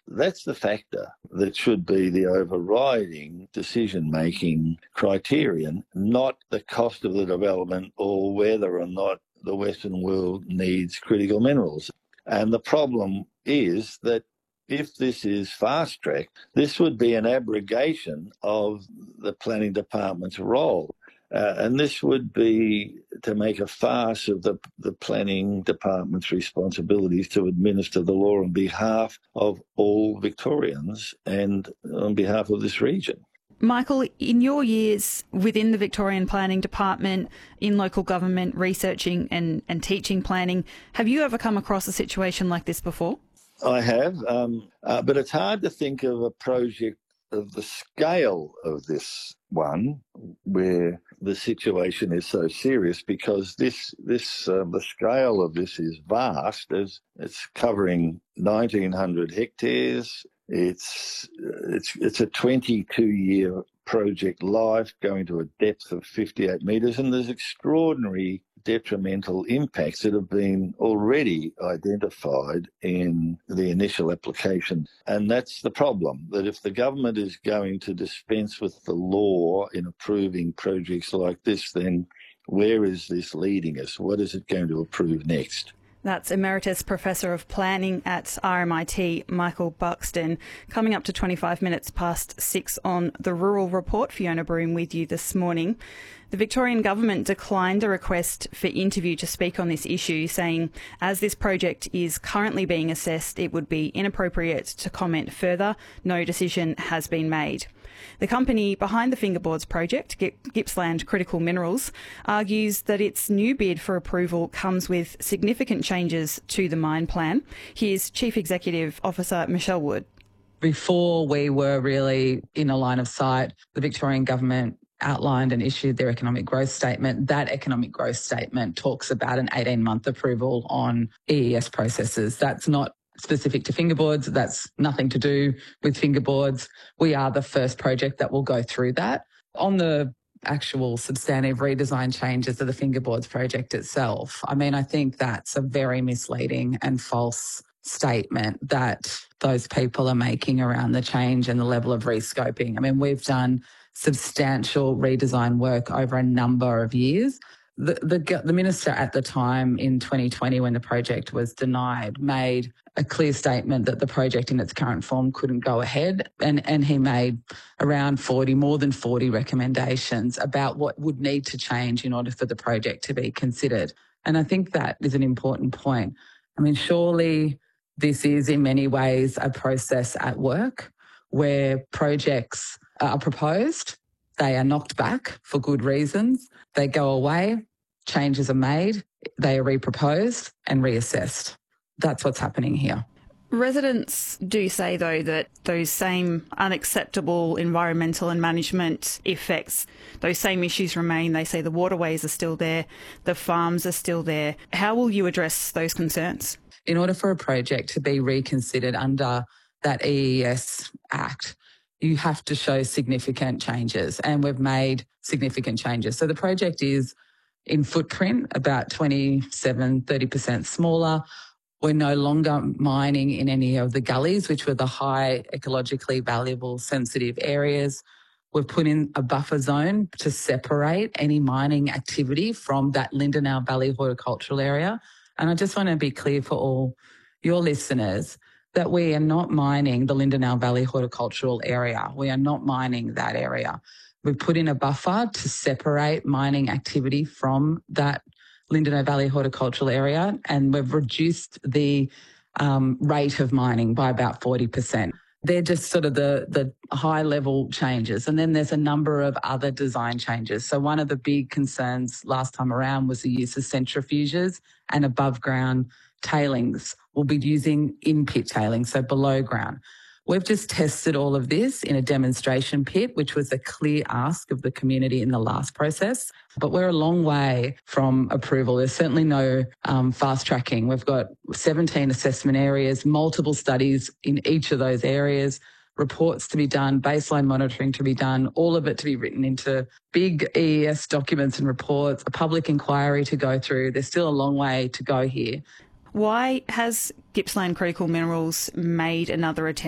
That's the factor that should be the overriding decision-making criterion, not the cost of the development or whether or not the Western world needs critical minerals. And the problem is that if this is fast-tracked, this would be an abrogation of the planning department's role. And this would be to make a farce of the planning department's responsibilities to administer the law on behalf of all Victorians and on behalf of this region. Michael, in your years within the Victorian Planning Department, in local government, researching and teaching planning, have you ever come across a situation like this before? I have, but it's hard to think of a project of the scale of this one where the situation is so serious, because the scale of this is vast. As it's covering 1,900 hectares. It's a 22-year project life, going to a depth of 58 metres, and there's extraordinary detrimental impacts that have been already identified in the initial application. And that's the problem, that if the government is going to dispense with the law in approving projects like this, then where is this leading us? What is it going to approve next? That's Emeritus Professor of Planning at RMIT, Michael Buxton. Coming up to 25 minutes past 6 on The Rural Report. Fiona Broome with you this morning. The Victorian Government declined a request for interview to speak on this issue, saying as this project is currently being assessed, it would be inappropriate to comment further. No decision has been made. The company behind the Fingerboards project, Gippsland Critical Minerals, argues that its new bid for approval comes with significant changes to the mine plan. Here's Chief Executive Officer Michelle Wood. Before we were really in a line of sight, the Victorian Government outlined and issued their economic growth statement. That economic growth statement talks about an 18-month approval on EES processes. That's not specific to Fingerboards. That's nothing to do with Fingerboards. We are the first project that will go through that. On the actual substantive redesign changes of the Fingerboards project itself, I think that's a very misleading and false statement that those people are making around the change and the level of rescoping. We've done substantial redesign work over a number of years. The minister at the time in 2020, when the project was denied, made a clear statement that the project in its current form couldn't go ahead, and he made around more than 40 recommendations about what would need to change in order for the project to be considered. And I think that is an important point. Surely this is in many ways a process at work where projects are proposed, they are knocked back for good reasons, they go away, changes are made, they are reproposed and reassessed. That's what's happening here. Residents do say, though, that those same unacceptable environmental and management effects, those same issues remain. They say the waterways are still there, the farms are still there. How will you address those concerns? In order for a project to be reconsidered under that EES Act, you have to show significant changes, and we've made significant changes. So the project is in footprint about 30% smaller. We're no longer mining in any of the gullies, which were the high ecologically valuable sensitive areas. We've put in a buffer zone to separate any mining activity from that Lindenau Valley horticultural area. And I just want to be clear for all your listeners that we are not mining the Lindenau Valley horticultural area. We are not mining that area. We've put in a buffer to separate mining activity from that Lindenau Valley horticultural area, and we've reduced the rate of mining by about 40%. They're just sort of the high-level changes. And then there's a number of other design changes. So one of the big concerns last time around was the use of centrifuges and above-ground tailings. We'll be using in-pit tailings, so below ground. We've just tested all of this in a demonstration pit, which was a clear ask of the community in the last process. But we're a long way from approval. There's certainly no fast tracking. We've got 17 assessment areas, multiple studies in each of those areas, reports to be done, baseline monitoring to be done, all of it to be written into big EES documents and reports, a public inquiry to go through. There's still a long way to go here. Why has Gippsland Critical Minerals made another attempt